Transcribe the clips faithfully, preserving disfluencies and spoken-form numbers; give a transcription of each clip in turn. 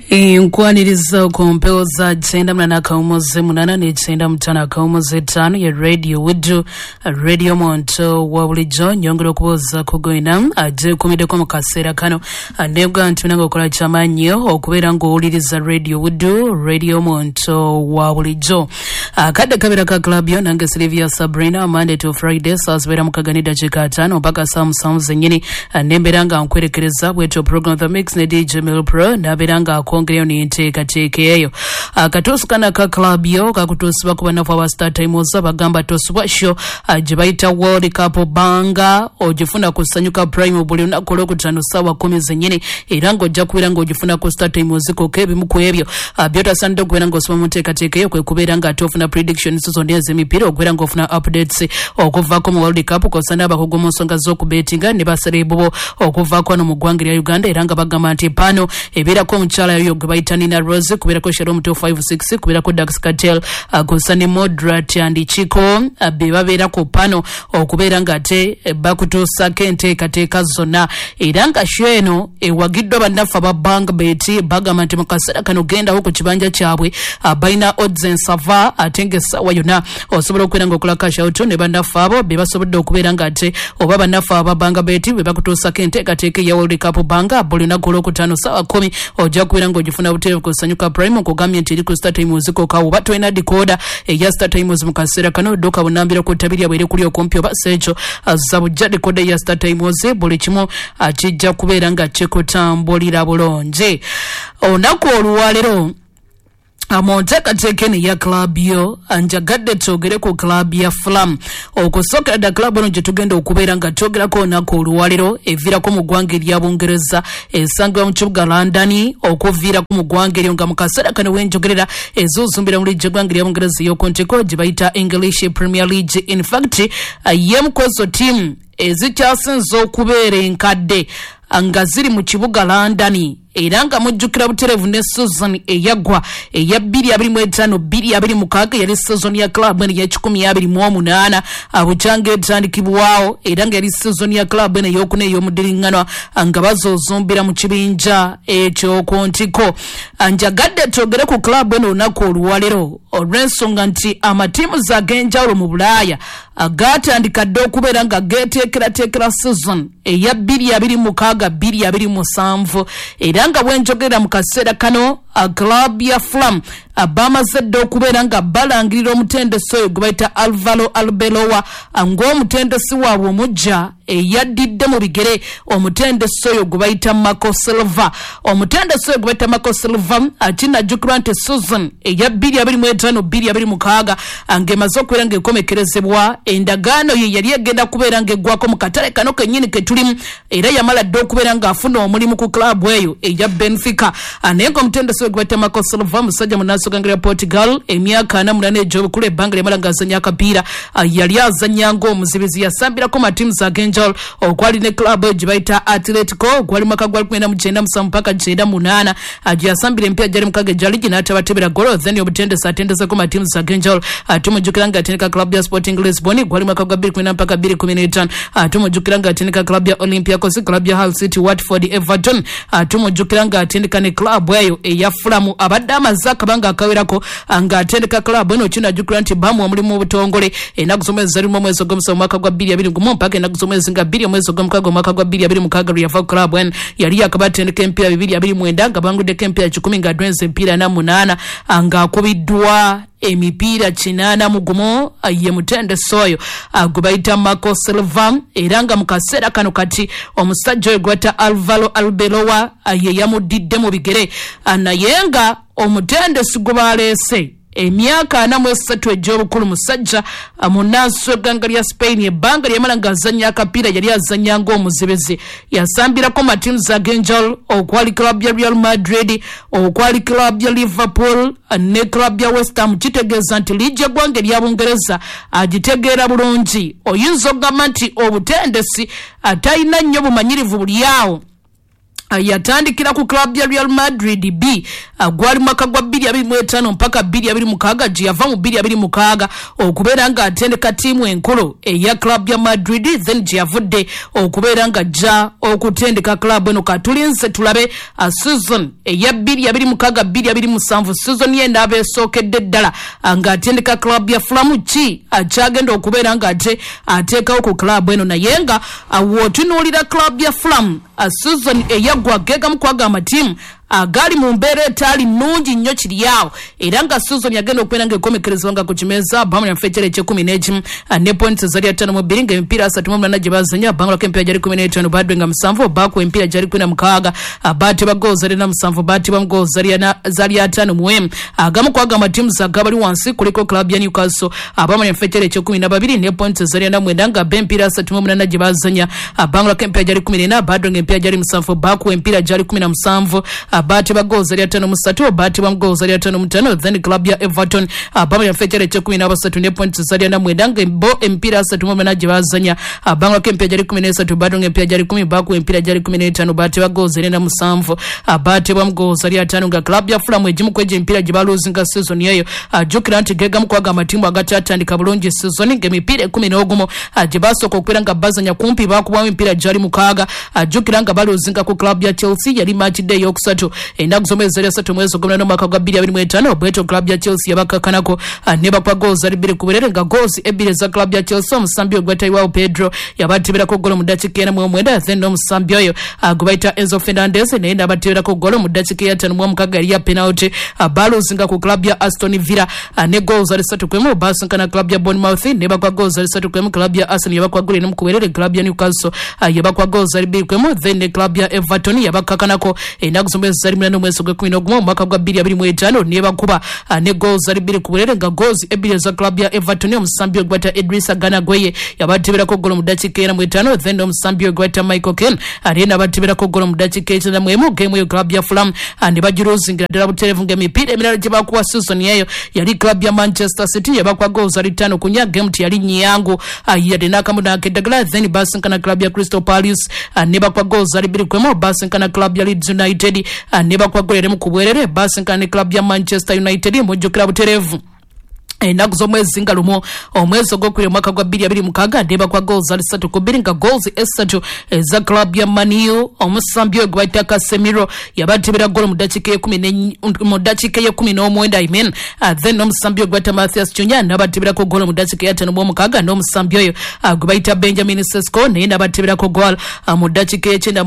Inkwaniriza ku mpewo za kyenda munana akawumuzi munana n'ekyenda mutaano akawumuzi etaano ya Radio Wuddu Radio Monto wa bulijjo nyongera okubuuza ku goyina agyekuumiddeko mu kaseera kano neebwa nti munange okola kyamaanyi okubeera ng'owuliriza Radio Wuddu Radio Monto wa bulijjo. Akadde kabeera ka club yo nange Sylvia Sabrina Monday to Friday saa zibeera mu kagani dakiika ataano mpaka saa musanvu zennyini nembeera nga nkwerekereza bwetyo program The Mix ne D J Milpro nabeera nga akongerayo n'enteekateeka eyo. Akatuusi kana ka club yo kakutuusibwa ku banafu aba Star Times bagamba tosubwa show gye bayita World Cup banga ogifuna ku Sanyuka Prime buli lunaku olwokutaano ssaawa kumi zennyini era ng'ojja kubeera ng'ogifuna ku Star Times kokka ebimu ku ebyo byotasaanidde okubeera ng'osoma mu nteekateeka eyo kwe kubeera nga ate ofuna predictions zonna ez'emipiira okubeera ng'ofuna updates okuvaako mu World Cup kosana abakugu mu nsonga z'okubeetinga ne basereebubo okuvaako wano mu ggwanga lya Uganda era nga bagamba nti pano ebeerako omukyala yoyo gwe bayita Nina Rose kubeerako Shalom two five six kubeerako Dax Cartel kosane Modrat and Chiko be babeera ku pano okubeera nga ate bakutuusako enteekateeka zonna era nga show eno ewagiddwa bannaffe aba Bank Bet bagamba nti mu kaseera kano gendawo ku kibanja kyabwe balina odds ensava ate ng'essaawa yonna osobola okubeera ng'okola cash out ne bannaffe abo be basobodde okubeera nga ate oba bannaffe aba Bank Bet be bakutuusako enteekateeka eya World Cup banga buli lunaku olwokutaano ssaawa kumi ojja kubeera ng'ogifuna buteefu ku Sanyuka Prime nkugambye nti eri ku Star Times kokka oba tolina decoder eya Star Times mu kaseera kano dduka bunambira ku ttabi lyabwe eri kuli okumpi oba seekyo azza bujja decoder eya Star Times buli kimu kijja kubeera nga kikutambulira bulungi. Olunaku olwaleero amonteekateeka eno ya club yo anjagadde twogere ku club ya Flam okusookera dda club eno gye tugenda okubeera nga twogerako olunaku olwaleero eviirako mu ggwanga erya Bungereza esangibwa mu kibuga London okuviirako mu ggwanga eryo nga mu kaseera kano wenjogerera ezoozumbira mu liigi eggwanga erya Bungereza ey'okuntiko gye bayita English Premier League. In fact y'emu ku ezo ttiimu ezikyasinza okubeera enkadde nga ziri mu kibuga London era nga mujjukira butereevu ne season eyaggwa eya bbiri abiri mu etaano bbiri abiri mu mukaaga yali season ya club eno ey'ekikumi abiri mu omunaana bukyanga etandikibwawo era nga yali season ya club eno ey'okuna ey'omudiringanwa nga bazoozumbira mu kibinja ekyokuntiko. Njagadde twogere ku club eno olunaku olwaleero olw'ensonga nti amatiimu ag'enjawulo mu Bulaaya agaatandika dde okubeera nga geeteekerateekera season eya bbiri abiri mu mukaaga bbiri abiri mu musanvu era nga bwenjogerera mu kaseera kano club ya Flam bamaze dde okubeera nga balangirira omutendesi oyo gwe bayita Alvaro Arbeloa ng'omutendesi waabwe omujja eyaddidde mu bigere omutendesi oyo gwe bayita Marco Silva. Omutendesi oyo gwe bayita Marco Silva akinajjukirwa nti season eya bbiri abiri mu etaano bbiri abiri mu mukaaga ng'emaze okubeera ng'ekomekerezebwa endagaano ye yali egenda kubeera ng'eggwako mu katale kano kennyini ke tulimu era yamala dde okubeera ng'afuna omulimu ku club eyo eya Benfica naye ng'omutendesi oyo gwe bayita Marco Silva musajja munaaso gangera Portugal emyaka ana munana egy'obukulu ebbanga lyamala ng'azannya akapiira yali azannya ng'omuzibizi yasambirako matiimu ag'enjawulo okwali ne club eyo gye bayita Atletico gwali mwaka gwali kumi na mukyenda musanvu mpaka kyenda munaana gye yasambira emipiira gyali mukaaga egya ligi n'atabatebera golo then obutendesi atendeseko matiimu ag'enjawulo tumujjukira nga atendeka club ya Sporting Lisbon gwali mwaka gwa bbiri kumi na mpaka bbiri kumi n'etaano tumujjukira nga atendeka club ya Olympiacos club ya Hull City Watford Everton tumujjukira nga atendeka ne club eyo eya Fulham abadde amaze akabanga akawerako nga atendeka club eno kinajjukira nti bamu omulimu obutongole ennaku z'omwezi zalimu omwezi ogw'omusanvu omwaka gwa bbiri abiri gumu mpaka ennaku z'omwezi nga bbiri omwezi ogw'omukaaga omwaka gwa bbiri abiri mukaaga lwe yava club eno yali yakabatendeka empiira bibiri abiri mwenda nga banguddeko empiira kikumi nga adwenza empiira ana munaana ng'akubiddwa emipiira kinaana mu gumu ye mutendesi oyo gwe bayita Marco Silva era nga mu kaseera kano kati omusajja oyo gwe bayita Alvaro Arbeloa ye yamuddidde mu bigere naye nga omutendesi gwe baleese emyaka ana mu esatu egy'obukulu musajja munaaso eggwanga lya Spain ebbanga lyamala ng'azannya akapiira yali azannya ng'omuzibizi yasambirako matiimu ag'enjawulo okwali club ya Real Madrid okwali club ya Liverpool ne club ya West Ham. Kitegeeza nti liigi eggwanga erya Bungereza agitegeera bulungi oyinza okugamba nti obutendesi atalina nnyo bumanyirivu buli awo yatandikira ku club ya Real Madrid B gwali mwaka gwa bbiri abiri mu etaano mpaka bbiri abiri mu mukaaga gyava mu bbiri abiri mu mukaaga okubeera nga atendeka tiimu enkulu eya club ya Madrid then gyavudde okubeera nga ajja okutendeka club eno katulinze tulabe a season eya bbiri abiri mu mukaaga bbiri abiri mu musanvu season ye ndaaba esookedde ddala nga atendeka club ya Fulham ki akyagenda okubeera nga ate ateekawo ku club eno naye nga wootunuulira club ya Fulham a season eya gwagega mu kwagamba tiimu agali mu mbeera etaali nnungi nnyo kiri awo era nga season yagenda okubeera nga ekomekerezebwa nga ku kimeza Birmingham Fekere ekyekumi n'ekimu ne points zali ataano mu bbiri ng'emipiira asatu mu munaana gye bazanya Bangor empiira gyali kumi n'etaano Badwe nga musanvu Baku empiira gyali kumi na mukaaga baatibwa goal zali na musanvu baatibwa goal zali ataano mu emu agamu kwagamba ttiimu zagabali wansi kuliko club ya Newcastle Birmingham Fekere ekyekumi na babiri ne points zali na mwenda nga b'empiira asatu mu munaana gye bazanya Bangor empiira gyali kumi n'ena Badwe ng'empiira gyali musanvu Baku empiira gyali kumi na musanvu Abati ba goals zali atano musatu abati ba goals zali atano mutano then club ya Everton abama ya Fekere ekikumi na basatu ne points zali na mwendanga bo empira asatu mu manaje bazanya abanga ke empira jali kumi na esatu badonga empira jali kumi Baku empira jali kumi na etaano bati ba goals zali na musanvu abati ba goals zali atano nga club ya Fulham ejimu kweje empira jibaluzinga season yeyo ajukira nti gega mukwaga matimu agati atandika bulungi season ng'emipiira kumi na gumu jibasoka okubeera nga bazanya kumpi bakubamu empira jali mukaaga ajukira nga baluzinga ku club ya Chelsea yali match day yokusatu endaku zomwe zali asatu mwezi ogwomulano mwaka gwa bbiri abiri mu etaano bweto club ya Chelsea yabakakanako ne bakwa goals zali bbiri ku bulere nga goals ebbiri za club ya Chelsea omusambi ogwatayiwawo Pedro yabateberako golo mu ddakiika ena mu mwenda then omusambi oyo gwebayita Enzo Fernandez naye n'abateberako golo mu ddakiika ya ttaano mu mukaaga yali ya penalty baluzinga ku club ya Aston Villa ne goals zali ssatu ku emu basinkana club ya Bournemouth ne bakwa goals zali ssatu ku emu club ya Arsenal yabakwa golo emu ku bulere club ya Newcastle yabakwa goals zali bbiri ku emu then ne club ya Everton yabakakanako endaku zomwe zali mulano mwezi gwa kumi na gumu mwaka gwa bbiri abiri mu etaano ne bakuba ne goals zali bbiri ku bulere nga goals ebbiri za club ya Everton omusambi ogwata Idrissa Gana Gueye yabateberako golo mu ddakiika ena mu etaano then omusambi ogwata Michael Keane ali n'abateberako golo mu ddakiika etaano mu emu game yo club ya Fulham ne bagirozingira ddala buterevu ng'emipiira emirala gye bakuwa season eyo yali club ya Manchester City yabakwa goals zali ttaano ku nnya game yali nyangu yadde n'akamu n'akeddagala then basinkana club ya Crystal Palace ne bakwa goals zali bbiri ku emu basinkana club ya Leeds United ne bakwa golo emu ku bwerere basinkana ne club ya Manchester United mujjukira buterevu ennaku z'omwezi nga lumu omwezi ogwokubiri omwaka gwa bbiri abiri mukaaga ndeba kwa goals zali ssatu ku bbiri nga goals essatu eza club ya Maniu omusambi oyo gwebayita Casemiro yabatebera golo mu ddakiika mu ddakiika y'ekumi n'omwenda amen then omusambi oyo gwebayita Matthias Cunha n'abateberako golo mu ddakiika ya ttaano mu omukaaga n'omusambi oyo gwebayita Benjamin Sesko naye n'abateberako golo mu ddakiika y'ekyenda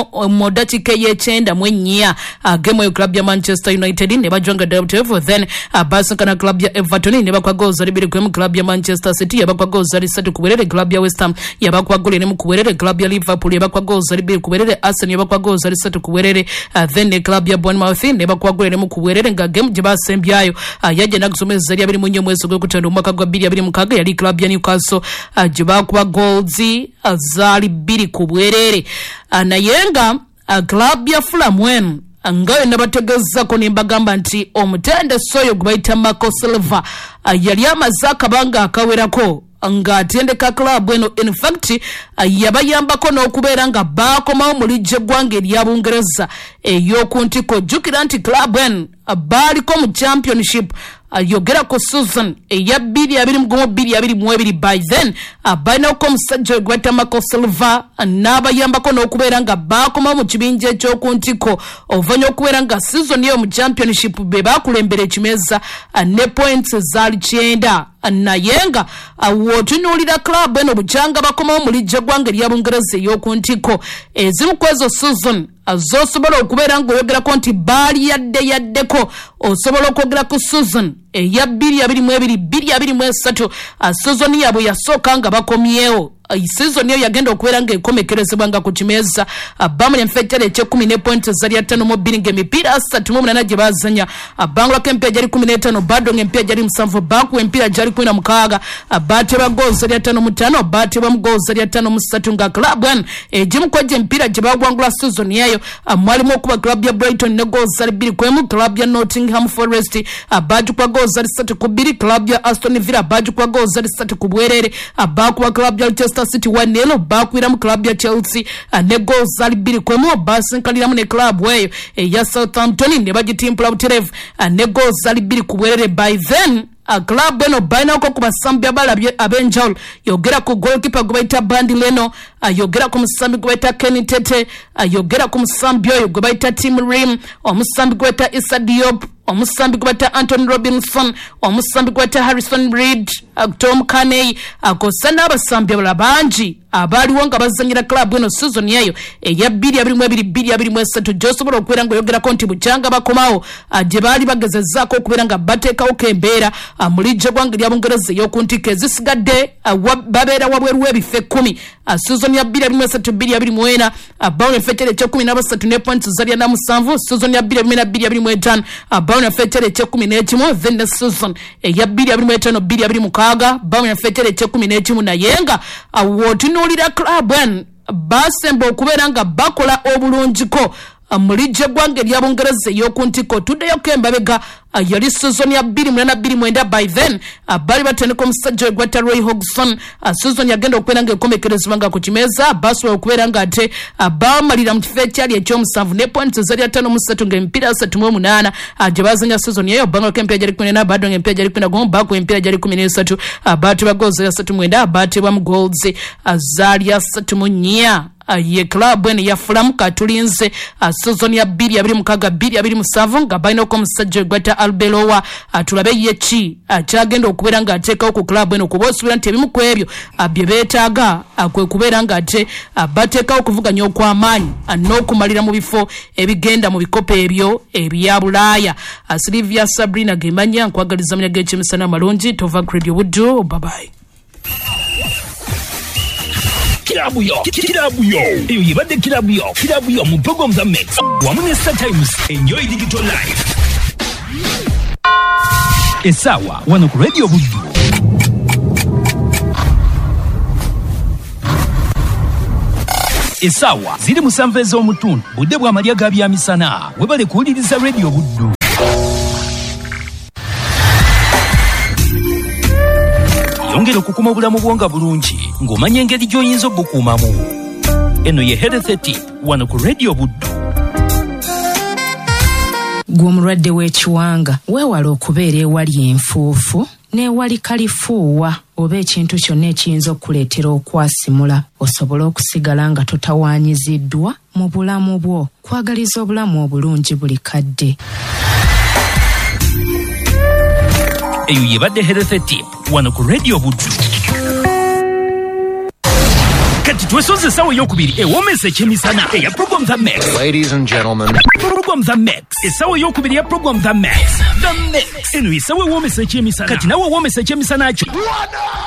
mu ddakiika y'ekyenda mu ennya game oyo club ya Manchester United ne bajwanga ddala buterevu then basinkana club ya Everton ne bakwa goals zali bbiri ku emu club ya Manchester City yabakwa goals zali ssatu ku bwerere club ya West Ham yabakwa golo emu ku bwerere club ya Liverpool yabakwa goals zali bbiri ku bwerere Arsenal yabakwa goals zali ssatu ku bwerere then ne club ya Bournemouth ne bakwa golo emu ku bwerere nga game gye basembyayo yajja nakusomeza zali abiri mu nnyo mwezi gw'okutaano omwaka gwa bbiri abiri mukaaga yali club ya Newcastle gye bakuba goals zali bbiri ku bwerere naye nga club ya Fulham wenu ngayo nabategezako nembagamba nti omutende soyo gubayita Marco Silva yali amaze akabanga akawerako nga atendeka club eno in fact yabayambako n'okubeera nga bakomawo mu lijja eggwanga erya Bungereza ey'okuntiko jjukira nti club eno baaliko mu championship yogera ku season eya bbiri abiri mu gumu bbiri abiri mu ebiri by then balinaako omusajja we gwebayita Marco Silva n'abayambako n'okubeera nga baakomawo mu kibinja ekyokuntiko oluvannyuma okubeera nga season eyo mu championship be baakulembera ekimeza ne points zaali kyenda naye nga wootunuulira club eno bukyanga bakomawo mu lijja eggwanga erya Bungereza ey'okuntiko ezimu ku ezo season zosobola okubeera ng'oyogerako nti baali yadde yaddeko osobola okwogera ku season eya bbiri abiri mu ebiri bbiri abiri mu esatu season yaabwe yasooka nga bakomyewo season eyo yagenda okubeera ng'ekomekerezebwa nga ku kimeza Birmingham Fekere ekyekumi ne points zali ataano mu bbiri ng'emipiira asatu mu munaana gye bazanya Bangor empiira gyali kumi n'etaano Badong empiira gyali musanvu Baku empiira gyali kumi na mukaaga baateba goals zali ataano mu ttaano baateba mu goals zali ataano mu ssatu nga club eno egimu kwegyo empiira gye bagwangula season eyo mwalimu okuba club ya Brighton ne goals zali bbiri ku emu club ya Nottingham Forest baatukwa goals ali satu ku bbiri. Club ya Aston Villa bajukwa goals ali satu ku bwerere. Bakuwa club ya Leicester City one nil. Bakwira mu club ya Chelsea ne goals ali bbiri kwemu. Basinkalira mu ne club weyo ya Southampton ne bagitimpula buterevu ne goals ali bbiri ku bwerere. By then a club eno baina ko kubasambi abala abenjol yogera ku goalkeeper gobaita Bandi Leno, yogera ku musambi gobaita Kenny Tete, yogera ku musambi oyo gobaita Tim Rim, omusambi gobaita Issa Diop, omusambi gobaita Anthony Robinson, omusambi gobaita Harrison Reed, Tom Carney, akosana abasambi abala banji abali wonga bazanyira club eno season yayo eya bbiri abiri mu ebiri bbiri abiri mu esatu. Josobola okubeera nga yogera konti bukyanga bakomawo gye baali bagezezzaako okubeera nga bateekawo kembeera mulijjo gwange lya Bungereza ey'okuntikka ezisigadde babeera wabweru w'ebifo ekkumi. Season ya bbiri abiri mu esatu bbiri abiri mu ena Brown efeetere ekyekumi n'abasatu ne points zalya na musanvu. Season ya bbiri abiri na bbiri abiri mu etaano Brown efeetere ekyekumi n'ekimu. Then the season eya bbiri abiri mu etaano bbiri abiri mukaaga Brown efeetere ekyekumi n'ekimu. Naye nga wotunuulira club en basemba okubeera nga bakola obulungiko mulijje gwange lya Bungereza ey'okuntiko tuddeyo kembabega yali season ya bbiri munana bbiri mwenda. By then bali batandika omusajja wegwata Roy Hodgson. Season yagenda okubeera nga ekomekerezebwa nga ku kimeeza basobola okubeera nga ate bamalira mu kifo ekyali ekyomusanvu ne points zali ataano mu ssatu ng'emipiira asatu mu omunaana gye bazanya season yayo. Bangala k'emipiira gyali kumi n'ena badonga emipiira gyali kumi na gumu bakuba emipiira gyali kumi n'esatu baatebwa goals asatu mu mwenda baatebwa mu goals zaali asatu mu nnya. Ye club eno ya Fulham katulinze season ya bbiri abiri mukaaga bbiri abiri musanvu nga balina ko omusajja gwata Arbeloa. Tulabe ye ki kyagenda okubeera nga ateekawo ku club eno kuba osubira nti ebimu ku ebyo bye beetaaga kwe kubeera nga ate bateekawo okuvuganya okw'amaanyi n'okumalira mu bifo ebigenda mu bikopo ebyo ebya Bulaaya. Silvia Sabrina gemanya nkwagaliza amanya g'ekimisana amalungi tova Radio Buddu. Bye bye. Kilabu yo, kilabu yo. Eyo yibadde kilabu yo, kilabu yo mu program za mix. Wamune Star Times, enjoy digital life. Esawa, wano ku Radio Buddu. Esawa, ziri musanvu ez'omutundu, budde bwa malya ga byamisana. Webale kuwuliriza Radio Buddu. Yongera okukuma obulamu bwonga bulungi ng'omanya engeri gy'oyinza obukuumamu. Eno ye Health Tip wano ku Radio Buddu. Gw'omulwadde w'ekiwanga weewala okubeera ewali enfuufu n'ewali kalifuuwa oba ekintu kyonna ekiyinza okuleetera okwasimula osobola okusigala nga totawaanyiziddwa mu bulamu bwo. Kwagaliza obulamu obulungi buli kadde. Eyo yebadde Health Tip wano ku Radio Buddu. Kati twesoze essaawa ey'okubiri ewoomesa ekyemisana eya Program The Mix. Ladies and gentlemen, Program The Mix. Essaawa ey'okubiri ya Program The Mix. The Mix. Eno essaawa ewoomesa ekyemisana. Kati nawe woomesa ekyemisana kyo.